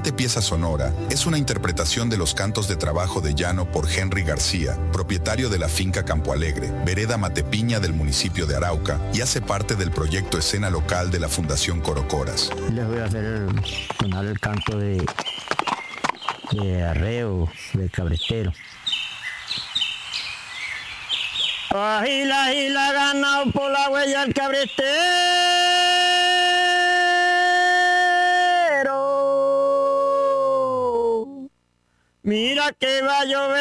siguiente pieza sonora es una interpretación de los cantos de trabajo de llano por Henry García, propietario de la finca Campo Alegre, vereda Matepiña del municipio de Arauca, y hace parte del proyecto Escena Local de la Fundación Corocoras. Les voy a hacer sonar el canto de arreo, de cabretero. Agila ganado por la huella el cabretero. Mira que va a llover.